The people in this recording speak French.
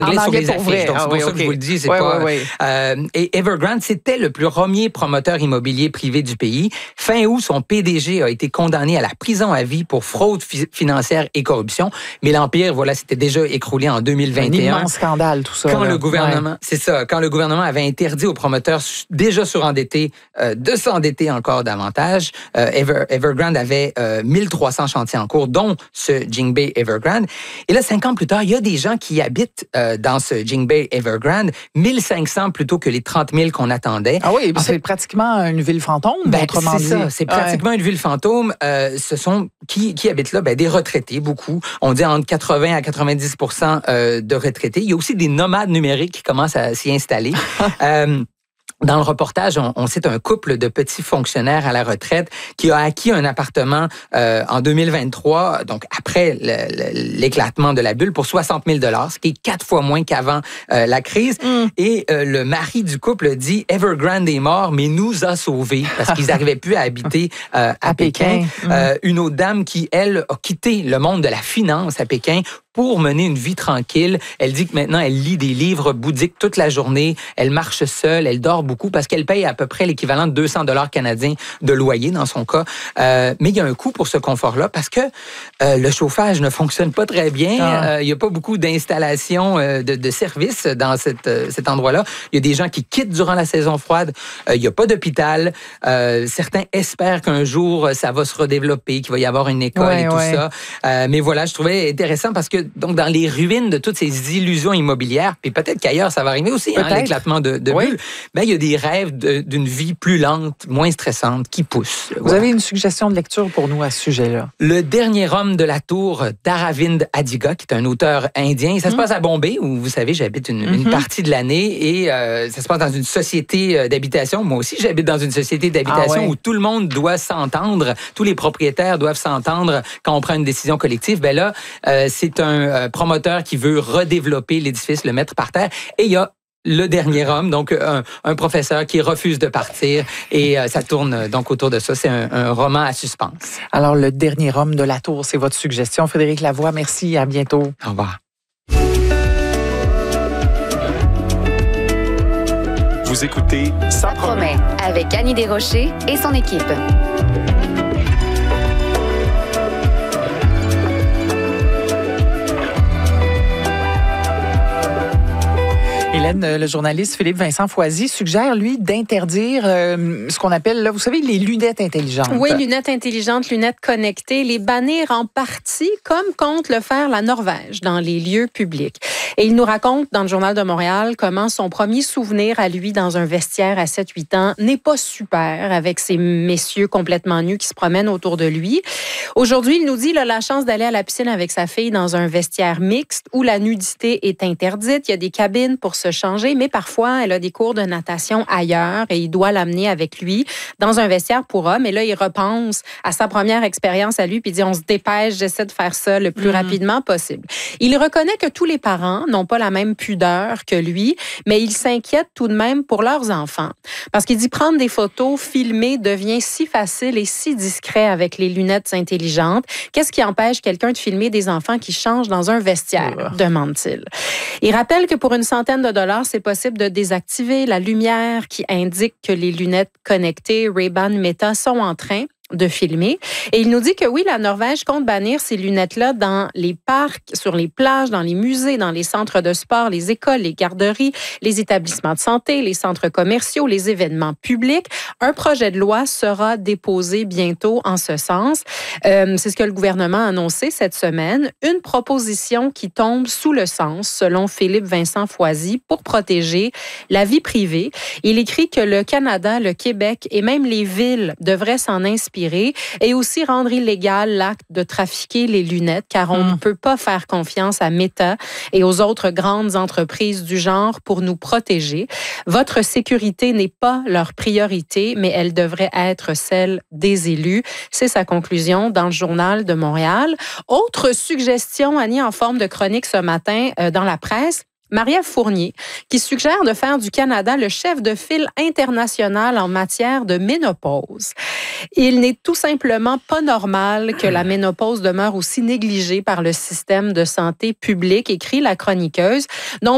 sur les affiches. Vrai. Donc, c'est pour ça que je vous le dis. C'est pas, et Evergrande, c'était le premier promoteur immobilier privé du pays. Fin août, son PDG a été condamné à la prison à vie pour fraude financière et corruption. Mais l'Empire, voilà, s'était déjà écroulé en 2021. Un immense scandale, tout ça. Quand le gouvernement, c'est ça, quand le gouvernement avait interdit aux promoteurs déjà surendettés de s'endetter encore davantage, Evergrande avait 1300 chantiers en cours, dont ce Jingbei Evergrande. Et là, 5 ans plus tard, il y a des gens qui habitent dans ce Jingbei Evergrande, 1500 plutôt que les 30 000 qu'on attendait. Ah oui, c'est pratiquement une ville fantôme, autrement dit. C'est ça, c'est pratiquement une ville fantôme. Ce sont, qui habitent là? Des retraités, beaucoup. On dit entre 80 à 90 % de retraités. Il y a aussi des nomades numériques qui commencent à s'y installer. Dans le reportage, on cite un couple de petits fonctionnaires à la retraite qui a acquis un appartement en 2023, donc après l'éclatement de la bulle, pour 60 000 $, ce qui est 4 fois moins qu'avant la crise. Et le mari du couple dit « Evergrande est mort, mais nous a sauvés » parce qu'ils n'arrivaient plus à habiter à Pékin. Une autre dame qui, elle, a quitté le monde de la finance à Pékin pour mener une vie tranquille. Elle dit que maintenant, elle lit des livres bouddhiques toute la journée. Elle marche seule, elle dort beaucoup parce qu'elle paye à peu près l'équivalent de 200 $ canadiens de loyer dans son cas. Mais il y a un coût pour ce confort-là parce que le chauffage ne fonctionne pas très bien. Il n'y a pas beaucoup d'installations de services dans cet endroit-là. Il y a des gens qui quittent durant la saison froide. Il n'y a pas d'hôpital. Certains espèrent qu'un jour, ça va se redévelopper, qu'il va y avoir une école et tout ça. Mais voilà, je trouvais intéressant parce que donc dans les ruines de toutes ces illusions immobilières, puis peut-être qu'ailleurs ça va arriver aussi, l'éclatement de bulles, mais il y a des rêves d'une vie plus lente, moins stressante qui poussent. Vous avez une suggestion de lecture pour nous à ce sujet-là? Le dernier homme de la tour d'Aravind Adiga, qui est un auteur indien. Ça se passe à Bombay, où vous savez, j'habite une partie de l'année, et ça se passe dans une société d'habitation. Moi aussi, j'habite dans une société d'habitation où tout le monde doit s'entendre, tous les propriétaires doivent s'entendre quand on prend une décision collective. Ben là, c'est un promoteur qui veut redévelopper l'édifice, le mettre par terre. Et il y a le dernier homme, donc un professeur qui refuse de partir. Et ça tourne donc autour de ça. C'est un roman à suspense. Alors, le dernier homme de la tour, c'est votre suggestion. Frédéric Lavoie, merci. À bientôt. Au revoir. Vous écoutez Ça promet avec Annie Desrochers et son équipe. Hélène, le journaliste Philippe Vincent Foisy suggère, lui, d'interdire ce qu'on appelle, là, vous savez, les lunettes intelligentes. Oui, lunettes intelligentes, lunettes connectées, les bannir en partie, comme compte le faire la Norvège dans les lieux publics. Et il nous raconte dans le Journal de Montréal comment son premier souvenir à lui dans un vestiaire à 7-8 ans n'est pas super avec ces messieurs complètement nus qui se promènent autour de lui. Aujourd'hui, il nous dit qu'il a la chance d'aller à la piscine avec sa fille dans un vestiaire mixte où la nudité est interdite. Il y a des cabines pour se changer, mais parfois, elle a des cours de natation ailleurs et il doit l'amener avec lui dans un vestiaire pour hommes. Et là, il repense à sa première expérience à lui puis il dit, on se dépêche, j'essaie de faire ça le plus rapidement possible. Il reconnaît que tous les parents n'ont pas la même pudeur que lui, mais il s'inquiète tout de même pour leurs enfants. Parce qu'il dit, prendre des photos, filmer devient si facile et si discret avec les lunettes intelligentes. Qu'est-ce qui empêche quelqu'un de filmer des enfants qui changent dans un vestiaire, demande-t-il. Il rappelle que pour une centaine de dollars, c'est possible de désactiver la lumière qui indique que les lunettes connectées Ray-Ban Meta sont en train de filmer. Et il nous dit que oui, la Norvège compte bannir ces lunettes-là dans les parcs, sur les plages, dans les musées, dans les centres de sport, les écoles, les garderies, les établissements de santé, les centres commerciaux, les événements publics. Un projet de loi sera déposé bientôt en ce sens. C'est ce que le gouvernement a annoncé cette semaine. Une proposition qui tombe sous le sens, selon Philippe Vincent Foisy, pour protéger la vie privée. Il écrit que le Canada, le Québec et même les villes devraient s'en inspirer et aussi rendre illégal l'acte de trafiquer les lunettes, car on ne peut pas faire confiance à Meta et aux autres grandes entreprises du genre pour nous protéger. Votre sécurité n'est pas leur priorité, mais elle devrait être celle des élus. C'est sa conclusion dans le Journal de Montréal. Autre suggestion, Annie, en forme de chronique ce matin dans la presse, Marie-Ève Fournier, qui suggère de faire du Canada le chef de file international en matière de ménopause. Il n'est tout simplement pas normal que la ménopause demeure aussi négligée par le système de santé public, écrit la chroniqueuse. Donc,